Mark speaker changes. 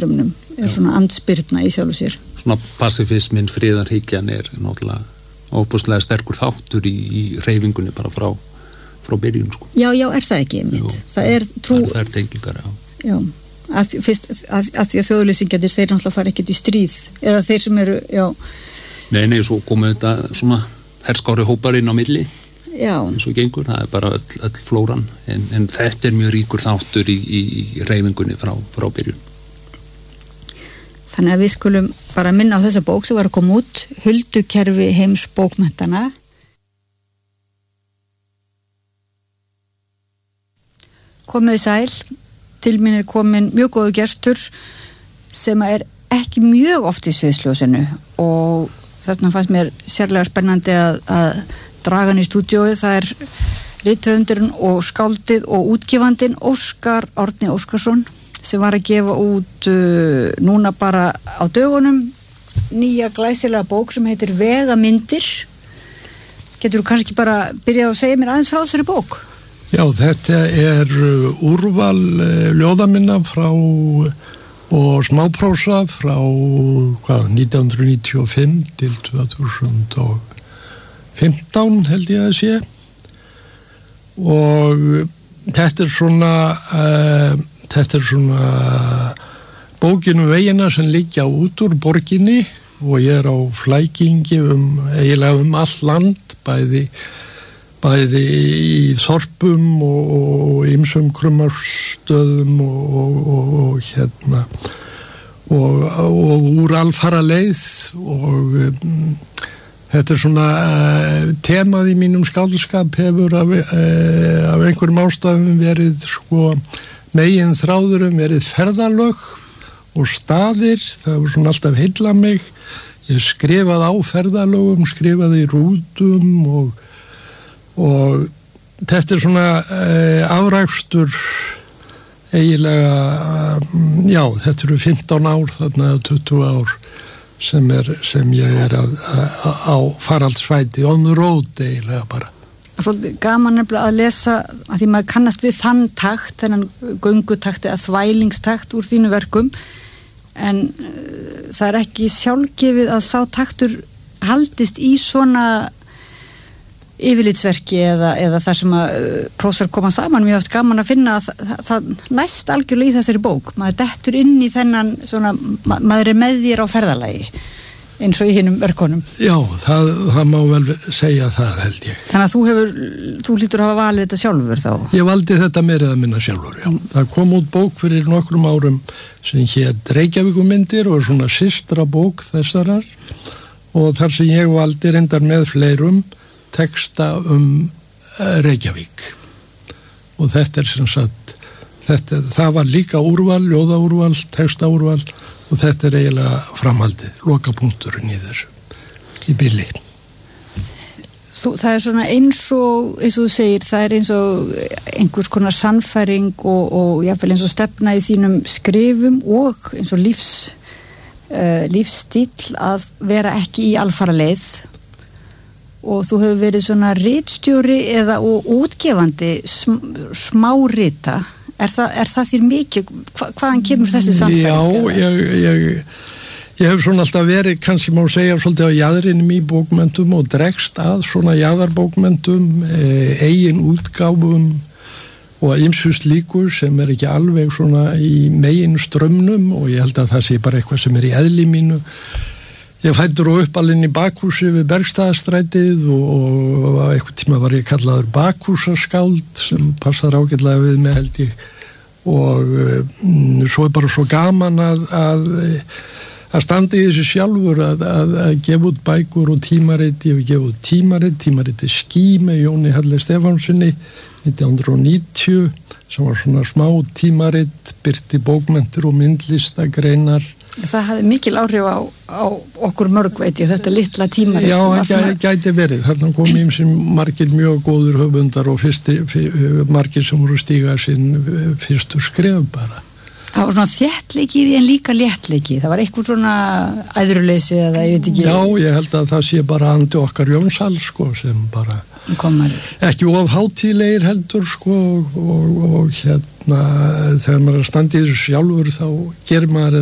Speaker 1: mennstraumnum svona andspyrna í sjálfu sér.
Speaker 2: Svona pacifismin, friðarhyggjan náttúrulega óbúslega sterkur þáttur í hreyfingunni bara frá byrjun sko.
Speaker 1: Já, það ekki mitt. Það trú...
Speaker 2: Það er tengingar,
Speaker 1: Já, að því að þjóðlýsingjarnir þeir náttúrulega fara ekkert í stríð eða þeir sem eru, já.
Speaker 2: Nei, svo komið þetta svona herskári hópar inn á milli.
Speaker 1: Já.
Speaker 2: Eins og gengur, það bara öll flóran en þetta mjög ríkur þáttur í hreyfingunni frá byrjun.
Speaker 1: Þannig að við skulum bara minna á þessa bók sem var að koma út, Huldukerfi heims bókmenntana. Komið sæl, til mín komin mjög góðu gestur sem ekki mjög oft í sviðsljósinu og þarna fannst mér sérlega spennandi að draga hann í stúdíóið. Það rithöfundurinn og skáldið og útgefandinn Óskar Árni Óskarsson sem var að gefa út núna bara á dögunum nýja glæsilega bók sem heitir Vegamyndir. Geturðu kannski bara byrjað að segja mér aðeins frá þessari bók?
Speaker 3: Já, þetta úrval ljóðaminna frá og smáprósa frá 1995 til 2015 held ég að sé og þetta er svona bókin vegina sem liggja út úr borginni og ég á flækingi eiginlega all land bæði í þorpum og ýmsum krummarstöðum og úr alfaraleið og þetta svona temað í mínum skáldskap hefur af einhverjum ástæðum verið megin þráðurum verið ferðalög og staðir, það var svona alltaf heillað mig. Ég skrifaði á ferðalögum, skrifaði í rútum og þetta svona afrakstur eiginlega, þetta eru 15 ár þarna 20 ár sem ég á faraldsfæti on the road eiginlega bara.
Speaker 1: Svolítið gaman nefnilega að lesa að því maður kannast við þann takt, þennan göngutakt eða þvælingstakt úr þínu verkum en það ekki sjálfgefið að sá taktur haldist í svona yfirlitsverki eða þar sem að prósar koma saman. Mér finnst gaman að finna að það næst algjörlega í þessari bók. Maður dettur inn í þennan svona, maður með þér á ferðalagi eins og í hinum verkunum.
Speaker 3: Já, það má vel segja það held ég.
Speaker 1: Þannig að þú hlýtur að hafa valið þetta sjálfur þá?
Speaker 3: Ég valdi þetta meira eða minna sjálfur, já. Það kom út bók fyrir nokkrum árum sem hét Reykjavíkumyndir og svona systra bók þessarar og þar sem ég valdi reyndar með fleirum texta Reykjavík og þetta sem sagt það var líka úrval, ljóðaúrval, textaúrval og þetta eiginlega framhaldið, lokapunkturinn í þessu, í bili.
Speaker 1: Það svona eins og þú segir, það eins og einhvers konar sannfæring og jáfnvel eins og stefna í þínum skrifum og eins og lífsstíll að vera ekki í alfaraleið og þú hefur verið svona ritstjóri og útgefandi smárita. Er það þér mikið? Hvaðan kemur þessi samfæring?
Speaker 3: Já, ég hef svona alltaf verið, kannski má segja svolítið á jaðrinum í bókmenntum og dregst að svona jaðarbókmenntum, eigin útgáfum og ýmsu slíkur sem ekki alveg svona í megin strömmnum og ég held að það sé bara eitthvað sem í eðli mínu. Ég fæddur og uppalinn í bakhúsi við Bergstaðastrætið og einhvern tíma var ég kallaður bakhúsaskáld sem passar ágætlega við mig held ég og svo bara svo gaman að standa í þessu sjálfur að gefa út bækur og tímarit. Ég hef gefið út tímarit Ský með Jóni Halli Stefánsinni 1990 sem var svona smá tímarit, birti bókmenntir og myndlistagreinar.
Speaker 1: Það hafði mikil áhrif á okkur mörg veit ég, þetta litla tímarit.
Speaker 3: Já, það gæti verið. Þarna kom sem margir mjög góður höfundar og margir sem voru stíga sinn fyrstu skref bara.
Speaker 1: Það var svona þéttleiki í því en líka léttleiki. Það var eitthvað svona æðruleysi eða ég veit ekki.
Speaker 3: Já, ég held að það sé bara andi okkar Jónshall sem bara ekki of hátíðlegir heldur og þegar maður er standið þessu sjálfur þá gerir maður